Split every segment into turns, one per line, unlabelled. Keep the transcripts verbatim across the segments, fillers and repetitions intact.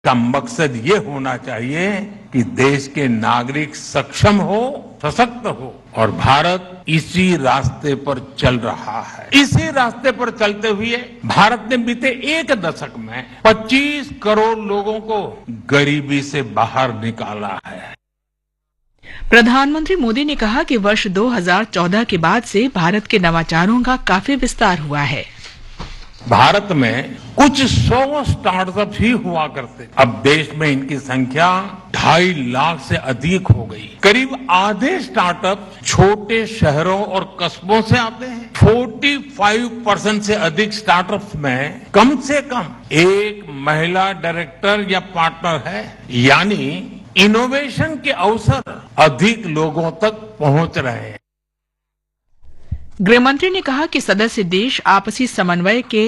का मकसद ये होना चाहिए कि देश के नागरिक सक्षम हो, सशक्त हो और भारत इसी रास्ते पर चल रहा है। इसी रास्ते पर चलते हुए भारत ने बीते एक दशक में पच्चीस करोड़ लोगों को गरीबी से बाहर निकाला है।
प्रधानमंत्री मोदी ने कहा कि वर्ष दो हज़ार चौदह के बाद से भारत के नवाचारों का काफी विस्तार हुआ है।
भारत में कुछ सौ स्टार्टअप ही हुआ करते, अब देश में इनकी संख्या ढाई लाख से अधिक हो गई। करीब आधे स्टार्टअप छोटे शहरों और कस्बों से आते हैं। पैंतालीस परसेंट से अधिक स्टार्टअप्स में कम से कम एक महिला डायरेक्टर या पार्टनर है, यानी इनोवेशन के अवसर अधिक लोगों तक पहुंच रहे हैं।
गृहमंत्री ने कहा कि सदस्य देश आपसी समन्वय के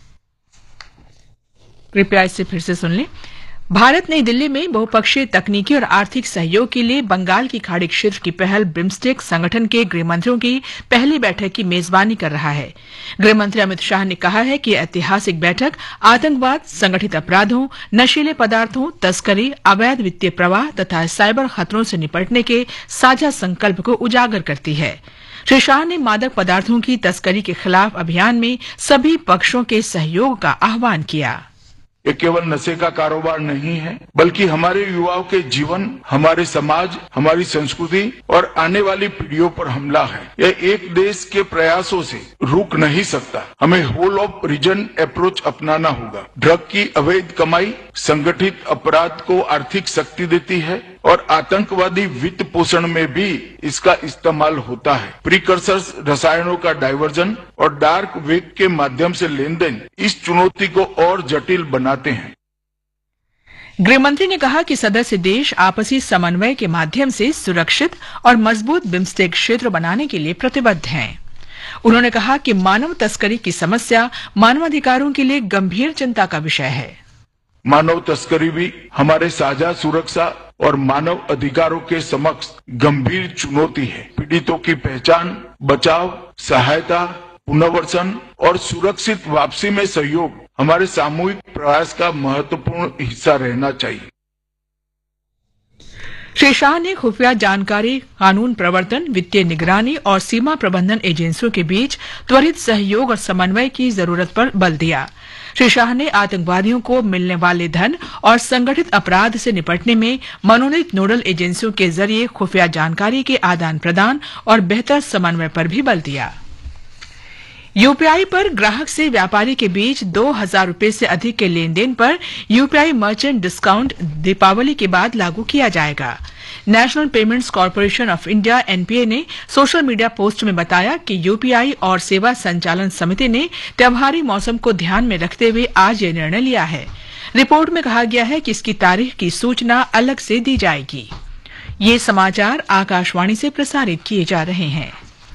कृपया इसे फिर से सुन लें। भारत नई दिल्ली में बहुपक्षीय तकनीकी और आर्थिक सहयोग के लिए बंगाल की खाड़ी क्षेत्र की पहल बिम्स्टेक संगठन के गृहमंत्रियों की पहली बैठक की मेजबानी कर रहा है। गृहमंत्री अमित शाह ने कहा है कि ऐतिहासिक बैठक आतंकवाद, संगठित अपराधों, नशीले पदार्थों, तस्करी, अवैध वित्तीय प्रवाह तथा साइबर खतरों से निपटने के साझा संकल्प को उजागर करती है। श्री शाह ने मादक पदार्थों की तस्करी के खिलाफ अभियान में सभी पक्षों के सहयोग का आह्वान किया।
ये केवल नशे का कारोबार नहीं है, बल्कि हमारे युवाओं के जीवन, हमारे समाज, हमारी संस्कृति और आने वाली पीढ़ियों पर हमला है। यह एक देश के प्रयासों से रुक नहीं सकता। हमें होल ऑफ रीजन अप्रोच अपनाना होगा। ड्रग की अवैध कमाई संगठित अपराध को आर्थिक शक्ति देती है और आतंकवादी वित्त पोषण में भी इसका इस्तेमाल होता है। प्रीकर्सर्स रसायनों का डाइवर्जन और डार्क वेब के माध्यम से लेन देन इस चुनौती को और जटिल बनाते हैं।
गृहमंत्री ने कहा कि सदस्य देश आपसी समन्वय के माध्यम से सुरक्षित और मजबूत बिम्स्टेक क्षेत्र बनाने के लिए प्रतिबद्ध हैं। उन्होंने कहा कि मानव तस्करी की समस्या मानवाधिकारों के लिए गंभीर चिंता का विषय है।
मानव तस्करी भी हमारे साझा सुरक्षा और मानव अधिकारों के समक्ष गंभीर चुनौती है। पीड़ितों की पहचान, बचाव, सहायता, पुनर्वसन और सुरक्षित वापसी में सहयोग हमारे सामूहिक प्रयास का महत्वपूर्ण हिस्सा रहना चाहिए।
श्री शाह ने खुफिया जानकारी, कानून प्रवर्तन, वित्तीय निगरानी और सीमा प्रबंधन एजेंसियों के बीच त्वरित सहयोग और समन्वय की जरूरत पर बल दिया। श्री शाह ने आतंकवादियों को मिलने वाले धन और संगठित अपराध से निपटने में मनोनीत नोडल एजेंसियों के जरिए खुफिया जानकारी के आदान प्रदान और बेहतर समन्वय पर भी बल दिया। यूपीआई पर ग्राहक से व्यापारी के बीच दो हजार रूपये से अधिक के लेन देन पर यूपीआई मर्चेंट डिस्काउंट दीपावली के बाद लागू किया जाएगा। National payments corporation of India NPA ने सोशल मीडिया पोस्ट में बताया कि यूपीआई और सेवा संचालन समिति ने त्योहारी मौसम को ध्यान में रखते हुए आज यह निर्णय लिया है। रिपोर्ट में कहा गया है कि इसकी तारीख की सूचना अलग से दी जाएगी। ये समाचार आकाशवाणी से प्रसारित किए जा रहे हैं।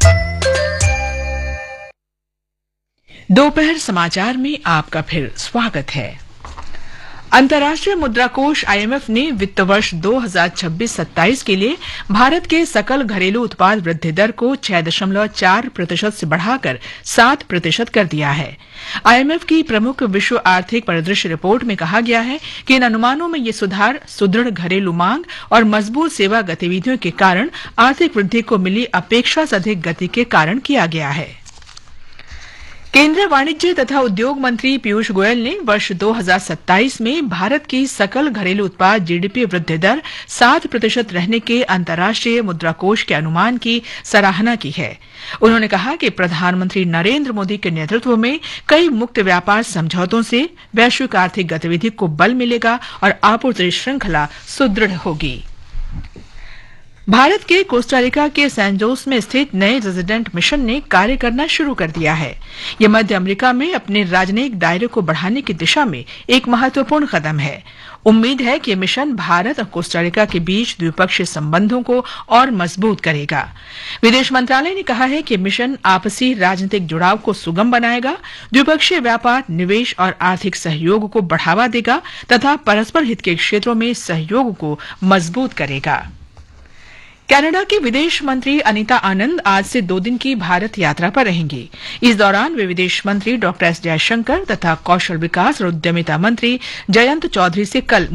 दोपहर समाचार में आपका फिर स्वागत है। अंतर्राष्ट्रीय मुद्रा कोष आईएमएफ ने वित्त वर्ष दो हज़ार छब्बीस सत्ताईस के लिए भारत के सकल घरेलू उत्पाद वृद्धि दर को छह दशमलव चार प्रतिशत से बढ़ाकर सात प्रतिशत कर दिया है। आईएमएफ की प्रमुख विश्व आर्थिक परिदृश्य रिपोर्ट में कहा गया है कि इन अनुमानों में ये सुधार सुदृढ़ घरेलू मांग और मजबूत सेवा गतिविधियों के कारण आर्थिक वृद्धि को मिली अपेक्षा से अधिक गति के कारण किया गया है। केंद्रीय वाणिज्य तथा उद्योग मंत्री पीयूष गोयल ने वर्ष दो हज़ार सत्ताईस में भारत की सकल घरेलू उत्पाद जीडीपी वृद्धि दर सात प्रतिशत रहने के अंतर्राष्ट्रीय मुद्रा कोष के अनुमान की सराहना की है। उन्होंने कहा कि प्रधानमंत्री नरेंद्र मोदी के नेतृत्व में कई मुक्त व्यापार समझौतों से वैश्विक आर्थिक गतिविधि को बल मिलेगा और आपूर्ति श्रृंखला सुदृढ़ होगी। भारत के कोस्टारिका के सैन जोस में स्थित नए रेजिडेंट मिशन ने कार्य करना शुरू कर दिया है। यह मध्य अमेरिका में अपने राजनयिक दायरे को बढ़ाने की दिशा में एक महत्वपूर्ण कदम है। उम्मीद है कि यह मिशन भारत और कोस्टारिका के बीच द्विपक्षीय संबंधों को और मजबूत करेगा। विदेश मंत्रालय ने कहा है कि मिशन आपसी राजनीतिक जुड़ाव को सुगम बनाएगा, द्विपक्षीय व्यापार, निवेश और आर्थिक सहयोग को बढ़ावा देगा तथा परस्पर हित के क्षेत्रों में सहयोग को मजबूत करेगा। कनाडा की विदेश मंत्री अनीता आनंद आज से दो दिन की भारत यात्रा पर रहेंगी। इस दौरान वे विदेश मंत्री डॉक्टर एस जयशंकर तथा कौशल विकास और उद्यमिता मंत्री जयंत चौधरी से कल